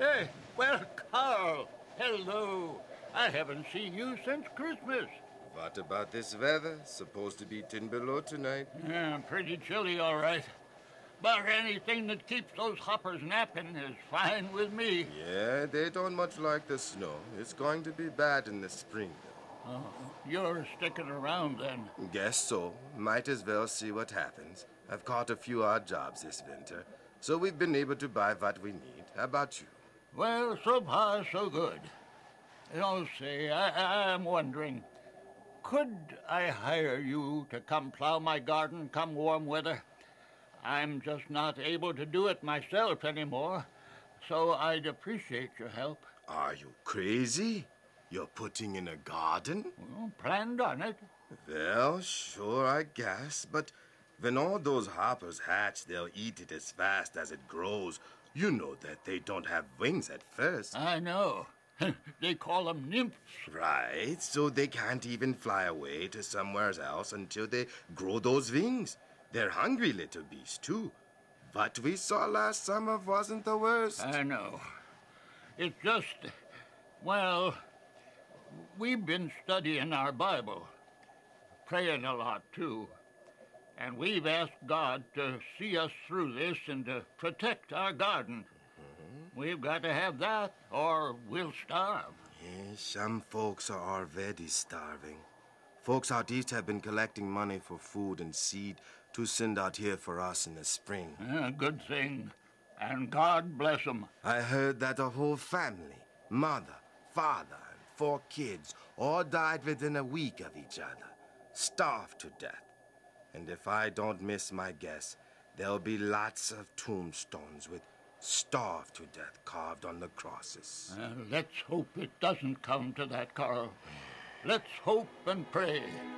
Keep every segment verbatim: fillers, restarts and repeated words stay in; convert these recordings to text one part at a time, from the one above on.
Hey, well, Carl, hello. I haven't seen you since Christmas. What about this weather? Supposed to be ten below tonight. Yeah, pretty chilly, all right. But anything that keeps those hoppers napping is fine with me. Yeah, they don't much like the snow. It's going to be bad in the spring, though. Oh, you're sticking around then. Guess so. Might as well see what happens. I've caught a few odd jobs this winter, so we've been able to buy what we need. How about you? Well, so far, so good. You know, say, I, I'm wondering, could I hire you to come plow my garden come warm weather? I'm just not able to do it myself anymore, so I'd appreciate your help. Are you crazy? You're putting in a garden? Well, planned on it. Well, sure, I guess, but when all those hoppers hatch, they'll eat it as fast as it grows. You know that they don't have wings at first. I know. They call them nymphs. Right, so they can't even fly away to somewhere else until they grow those wings. They're hungry little beasts, too. What we saw last summer wasn't the worst. I know. It's just, well, we've been studying our Bible, praying a lot, too. And we've asked God to see us through this and to protect our garden. Mm-hmm. We've got to have that, or we'll starve. Yeah, some folks are already starving. Folks out east have been collecting money for food and seed to send out here for us in the spring. Yeah, good thing. And God bless them. I heard that a whole family, mother, father, and four kids, all died within a week of each other, starved to death. And if I don't miss my guess, there'll be lots of tombstones with starved to death carved on the crosses. Uh, let's hope it doesn't come to that, Carl. Let's hope and pray.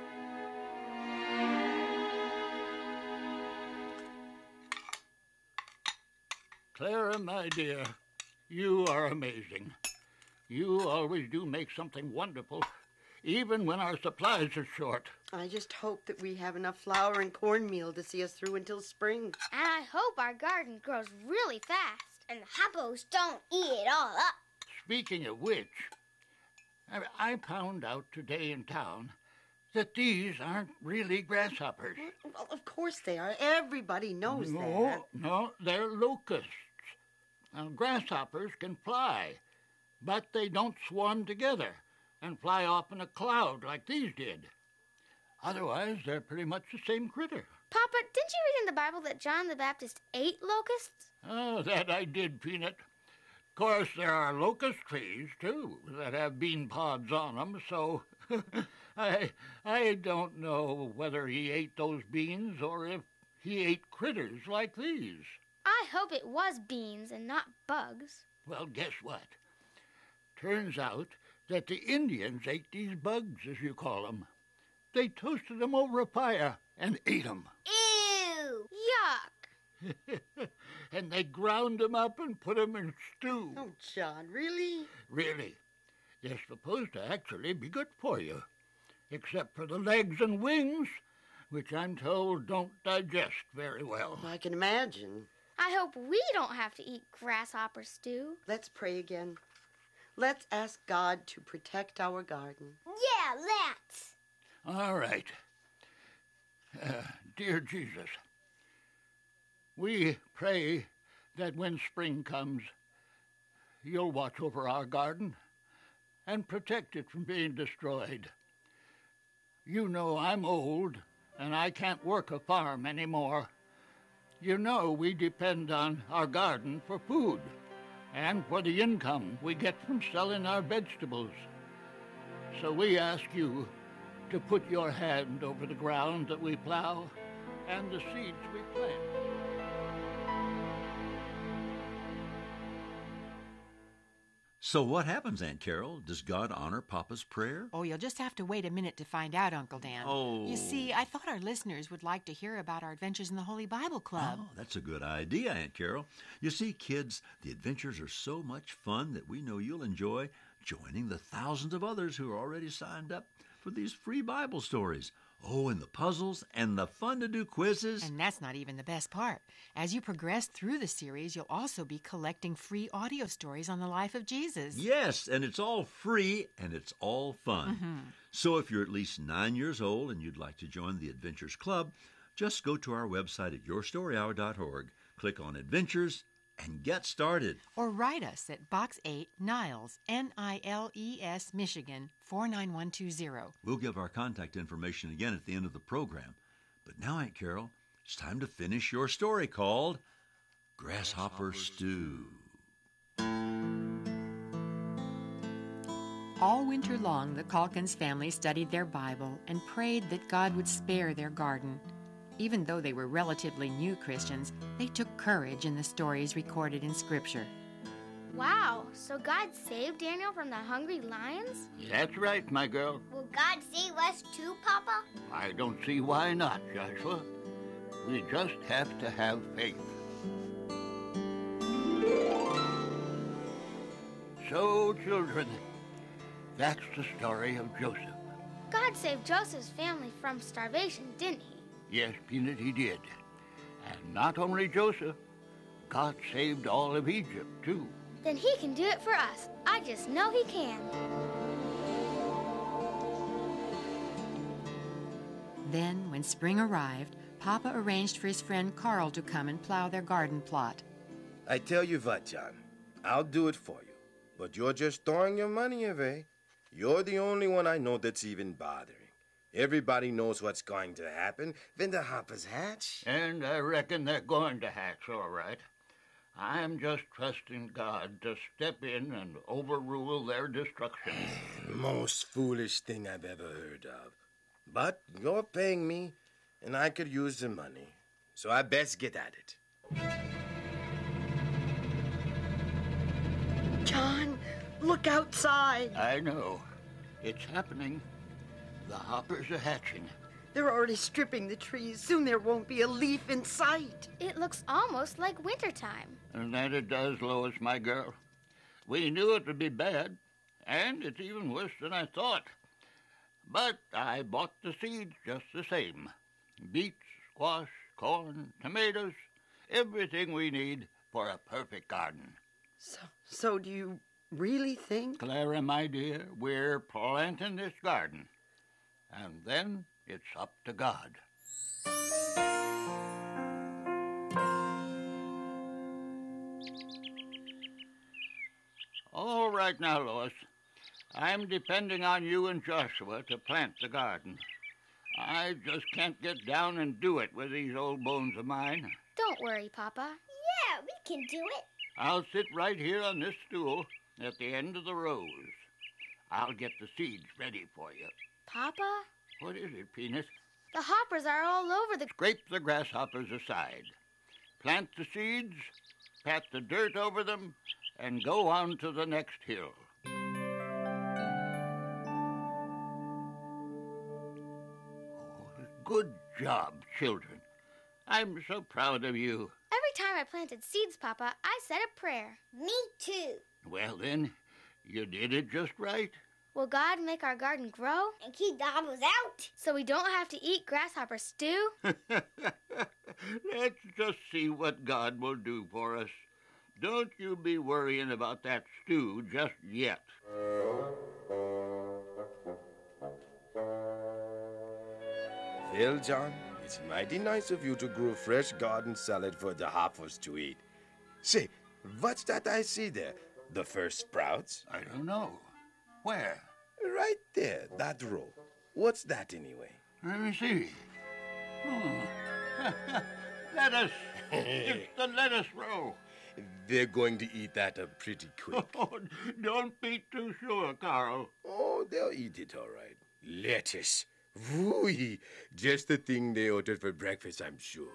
Clara, my dear, you are amazing. You always do make something wonderful, even when our supplies are short. I just hope that we have enough flour and cornmeal to see us through until spring. And I hope our garden grows really fast and the hoppos don't eat it all up. Speaking of which, I found out today in town that these aren't really grasshoppers. Well, of course they are. Everybody knows no, that. No, they're locusts. Now, grasshoppers can fly, but they don't swarm together and fly off in a cloud like these did. Otherwise, they're pretty much the same critter. Papa, didn't you read in the Bible that John the Baptist ate locusts? Oh, that I did, Peanut. Of course, there are locust trees, too, that have bean pods on them, so I, I don't know whether he ate those beans or if he ate critters like these. I hope it was beans and not bugs. Well, guess what? Turns out that the Indians ate these bugs, as you call them. They toasted them over a fire and ate them. Ew! Yuck! And they ground them up and put them in stew. Oh, John, really? Really. They're supposed to actually be good for you, except for the legs and wings, which I'm told don't digest very well. I can imagine. I hope we don't have to eat grasshopper stew. Let's pray again. Let's ask God to protect our garden. Yeah, let's. All right. Uh, dear Jesus, we pray that when spring comes, you'll watch over our garden and protect it from being destroyed. You know I'm old and I can't work a farm anymore. You know we depend on our garden for food and for the income we get from selling our vegetables. So we ask you to put your hand over the ground that we plow and the seeds we plant. So what happens, Aunt Carol? Does God honor Papa's prayer? Oh, you'll just have to wait a minute to find out, Uncle Dan. Oh. You see, I thought our listeners would like to hear about our adventures in the Holy Bible Club. Oh, that's a good idea, Aunt Carol. You see, kids, the adventures are so much fun that we know you'll enjoy joining the thousands of others who are already signed up for these free Bible stories. Oh, and the puzzles and the fun-to-do quizzes. And that's not even the best part. As you progress through the series, you'll also be collecting free audio stories on the life of Jesus. Yes, and it's all free and it's all fun. Mm-hmm. So if you're at least nine years old and you'd like to join the Adventures Club, just go to our website at your story hour dot org, click on Adventures, and get started. Or write us at Box eight, Niles, N I L E S, Michigan, four nine one two zero. We'll give our contact information again at the end of the program. But now, Aunt Carol, it's time to finish your story called Grasshopper Stew. All winter long, the Calkins family studied their Bible and prayed that God would spare their garden. Even though they were relatively new Christians, they took courage in the stories recorded in Scripture. Wow, so God saved Daniel from the hungry lions? That's right, my girl. Will God save us too, Papa? I don't see why not, Joshua. We just have to have faith. So, children, that's the story of Joseph. God saved Joseph's family from starvation, didn't he? Yes, Peanut, he did. And not only Joseph, God saved all of Egypt, too. Then he can do it for us. I just know he can. Then, when spring arrived, Papa arranged for his friend Carl to come and plow their garden plot. I tell you what, John, I'll do it for you. But you're just throwing your money away. You're the only one I know that's even bothering. Everybody knows what's going to happen when the hoppers hatch. And I reckon they're going to hatch, all right. I'm just trusting God to step in and overrule their destruction. Most foolish thing I've ever heard of. But you're paying me, and I could use the money. So I best get at it. John, look outside. I know. It's happening. The hoppers are hatching. They're already stripping the trees. Soon there won't be a leaf in sight. It looks almost like wintertime. And that it does, Lois, my girl. We knew it would be bad, and it's even worse than I thought. But I bought the seeds just the same. Beets, squash, corn, tomatoes, everything we need for a perfect garden. So, so do you really think? Clara, my dear, we're planting this garden. And then it's up to God. All right now, Lois. I'm depending on you and Joshua to plant the garden. I just can't get down and do it with these old bones of mine. Don't worry, Papa. Yeah, we can do it. I'll sit right here on this stool at the end of the rows. I'll get the seeds ready for you. Papa? What is it, Peanut? The hoppers are all over the... Scrape the grasshoppers aside. Plant the seeds, pat the dirt over them, and go on to the next hill. Oh, good job, children. I'm so proud of you. Every time I planted seeds, Papa, I said a prayer. Me too. Well, then, you did it just right. Will God make our garden grow And keep the hoppers out. so we don't have to eat grasshopper stew? Let's just see what God will do for us. Don't you be worrying about that stew just yet. Well, John, it's mighty nice of you to grow fresh garden salad for the hoppers to eat. Say, what's that I see there? The first sprouts? I don't know. Where? Right there, that row. What's that anyway? Let me see. Hmm. Lettuce. It's the lettuce row. They're going to eat that up pretty quick. Oh, don't be too sure, Carl. Oh, they'll eat it all right. Lettuce. Woo-wee. Just the thing they ordered for breakfast, I'm sure.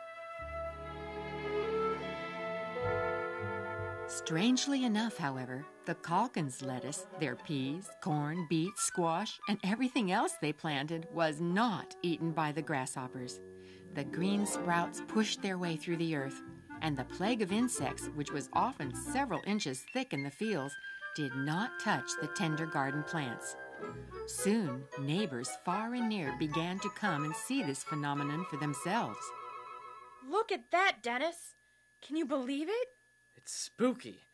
Strangely enough, however, the Calkins lettuce, their peas, corn, beets, squash, and everything else they planted was not eaten by the grasshoppers. The green sprouts pushed their way through the earth, and the plague of insects, which was often several inches thick in the fields, did not touch the tender garden plants. Soon, neighbors far and near began to come and see this phenomenon for themselves. Look at that, Dennis. Can you believe it? It's spooky.